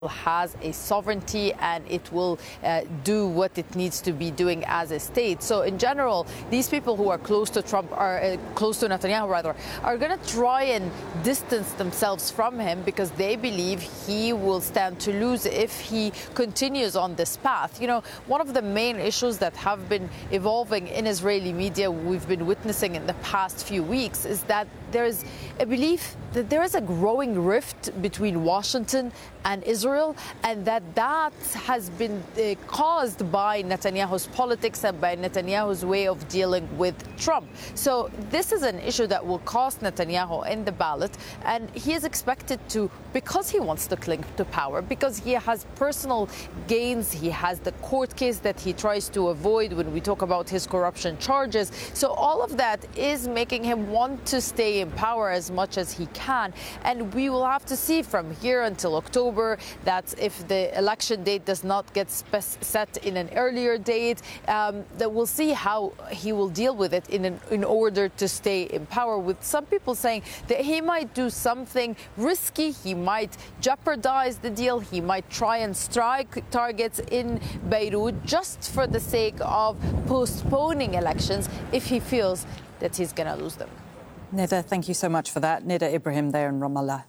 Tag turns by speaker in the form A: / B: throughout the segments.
A: has a sovereignty and it will do what it needs to be doing as a state. So in general, these people who are close to Trump, are close to Netanyahu rather, are going to try and distance themselves from him because they believe he will stand to lose if he continues on this path. You know, one of the main issues that have been evolving in Israeli media, we've been witnessing in the past few weeks, is that there is a belief that there is a growing rift between Washington and Israel, and that has been caused by Netanyahu's politics and by Netanyahu's way of dealing with Trump. So this is an issue that will cost Netanyahu in the ballot, and he is expected to, because he wants to cling to power, because he has personal gains, he has the court case that he tries to avoid when we talk about his corruption charges. So all of that is making him want to stay in power as much as he can, and we will have to see from here until October that if the election date does not get set in an earlier date, that we'll see how he will deal with it in order to stay in power, with some people saying that he might do something risky, he might jeopardize the deal, he might try and strike targets in Beirut just for the sake of postponing elections if he feels that he's going to lose them.
B: Nida, thank you so much for that. Nida Ibrahim there in Ramallah.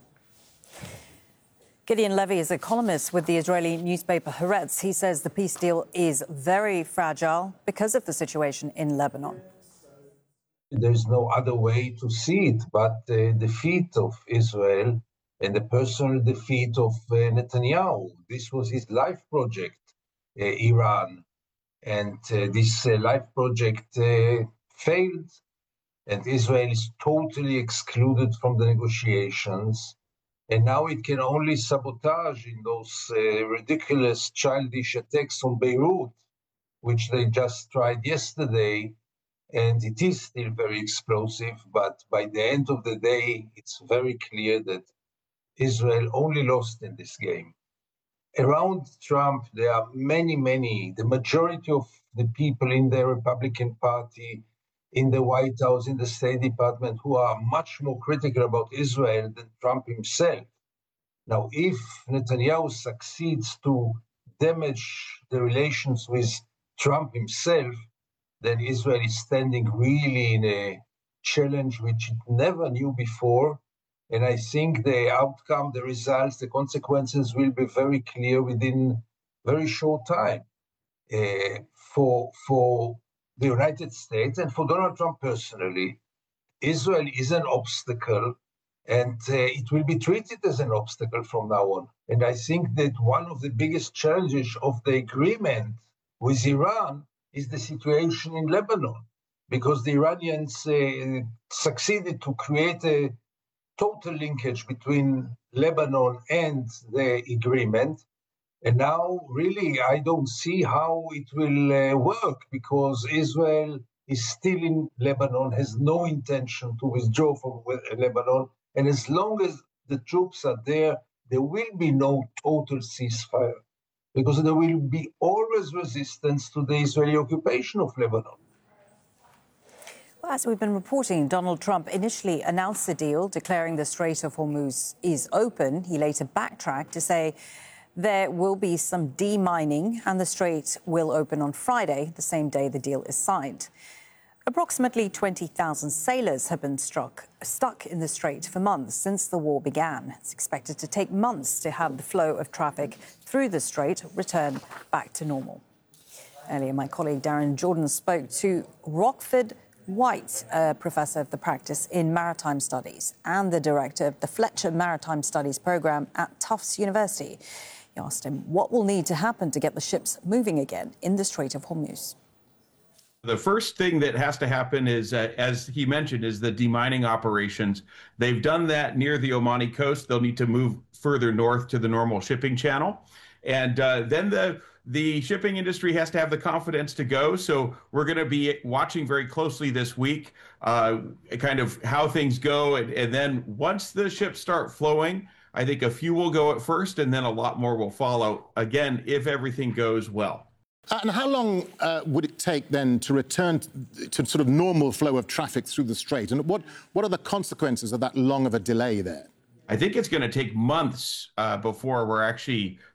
B: Gideon Levy is a columnist with the Israeli newspaper Haaretz. He says the peace deal is very fragile because of the situation in Lebanon.
C: There's no other way to see it but the defeat of Israel and the personal defeat of Netanyahu. This was his life project, Iran. And this life project failed, and Israel is totally excluded from the negotiations. And now it can only sabotage in those ridiculous, childish attacks on Beirut, which they just tried yesterday. And it is still very explosive, but by the end of the day, it's very clear that Israel only lost in this game. Around Trump, there are many, the majority of the people in the Republican Party, in the White House, in the State Department, who are much more critical about Israel than Trump himself. Now, if Netanyahu succeeds to damage the relations with Trump himself, then Israel is standing really in a challenge which it never knew before. And I think the outcome, the results, the consequences will be very clear within very short time. For the United States and for Donald Trump personally, Israel is an obstacle, and it will be treated as an obstacle from now on. And I think that one of the biggest challenges of the agreement with Iran is the situation in Lebanon, because the Iranians succeeded to create a total linkage between Lebanon and the agreement. And now, really, I don't see how it will work, because Israel is still in Lebanon, has no intention to withdraw from Lebanon. And as long as the troops are there, there will be no total ceasefire, because there will be always resistance to the Israeli occupation of Lebanon.
B: Well, as we've been reporting, Donald Trump initially announced the deal, declaring the Strait of Hormuz is open. He later backtracked to say there will be some demining and the strait will open on Friday, the same day the deal is signed. Approximately 20,000 sailors have been stuck in the strait for months since the war began. It's expected to take months to have the flow of traffic through the strait return back to normal. Earlier, my colleague Darren Jordan spoke to Rockford White, a professor of the practice in maritime studies and the director of the Fletcher Maritime Studies program at Tufts University. He asked him what will need to happen to get the ships moving again in the Strait of Hormuz.
D: The first thing that has to happen is, as he mentioned, is the demining operations. They've done that near the Omani coast. They'll need to move further north to the normal shipping channel. And then the shipping industry has to have the confidence to go. So we're going to be watching very closely this week, kind of how things go. And then once the ships start flowing, I think a few will go at first, and then a lot more will follow, again, if everything goes well.
E: And how long would it take then to return to sort of normal flow of traffic through the strait? And what are the consequences of that long of a delay there?
D: I think it's going to take months before we're actually